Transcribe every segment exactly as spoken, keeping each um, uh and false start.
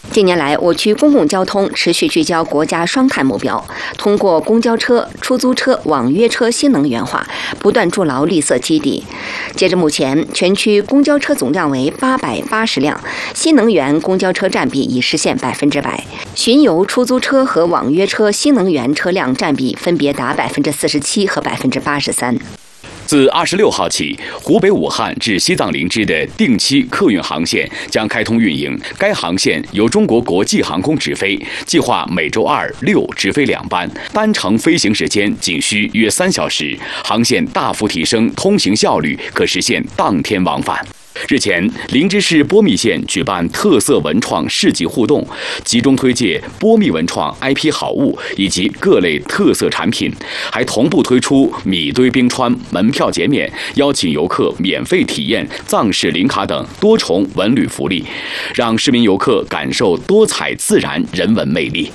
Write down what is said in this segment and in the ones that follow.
近年来，我区公共交通持续聚焦国家双碳目标，通过公交车、出租车、网约车新能源化，不断筑牢绿色基地。截至目前，全区公交车总量为八百八十辆，新能源公交车占比已实现百分之百，巡游出租车和网约车新能源车辆占比分别达百分之四十七和百分之八十三。 自二十六号起，湖北武汉至西藏林芝的定期客运航线将开通运营。该航线由中国国际航空直飞，计划每周二、六直飞两班，单程飞行时间仅需约三小时，航线大幅提升通行效率，可实现当天往返。日前，林芝市波密县举办特色文创市集互动，集中推介波密文创 I P 好物以及各类特色产品，还同步推出米堆冰川门票减免，邀请游客免费体验藏式林卡等多重文旅福利，让市民游客感受多彩自然人文魅力。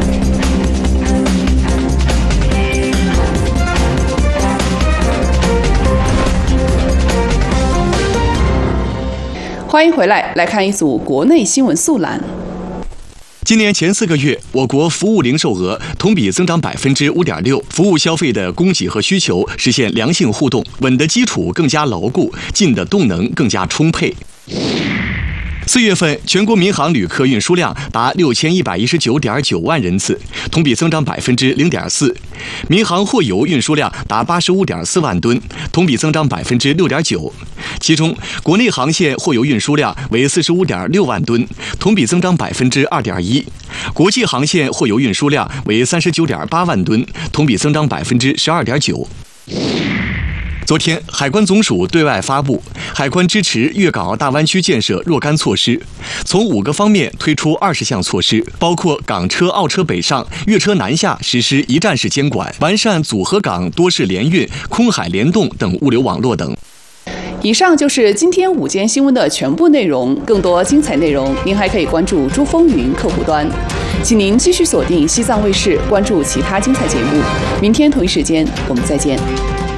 欢迎回来，来看一组国内新闻速览。 今年前四个月，我国服务零售额同比增长百分之五点六，服务消费的供给和需求实现良性互动，稳的基础更加牢固，进的动能更加充沛。四月份，全国民航旅客运输量达六千一百一十九点九万人次，同比增长百分之零点四；民航货油运输量达八十五点四万吨，同比增长百分之六点九。其中，国内航线货油运输量为四十五点六万吨，同比增长百分之二点一；国际航线货油运输量为三十九点八万吨，同比增长百分之十二点九。昨天，海关总署对外发布海关支持粤港澳大湾区建设若干措施，从五个方面推出二十项措施，包括港车、澳车北上、粤车南下实施一站式监管，完善组合港多式联运、空海联动等物流网络等。 以上就是今天午间新闻的全部内容，更多精彩内容您还可以关注珠风云客户端。请您继续锁定西藏卫视，关注其他精彩节目。明天同一时间我们再见。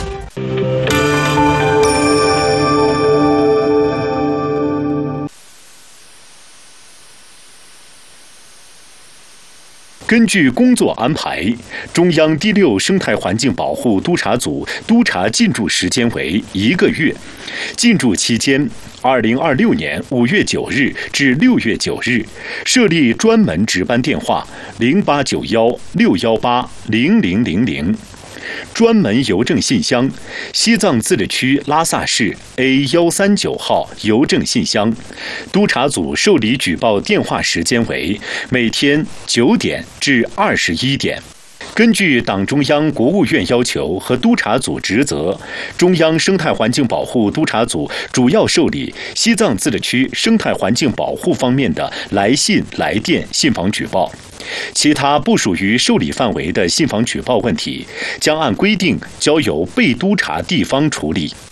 根据工作安排，中央第六生态环境保护督察组督查进驻时间为一个月，进驻期间二零二六年五月九日至六月九日，设立专门值班电话零八九幺六幺八零零零零。专门邮政信箱：西藏自治区拉萨市 A 一三九号邮政信箱。督察组受理举报电话时间为每天九点至二十一点。根据党中央、国务院要求和督察组职责，中央生态环境保护督察组主要受理西藏自治区生态环境保护方面的来信、来电、信访举报。其他不属于受理范围的信访举报问题，将按规定交由被督察地方处理。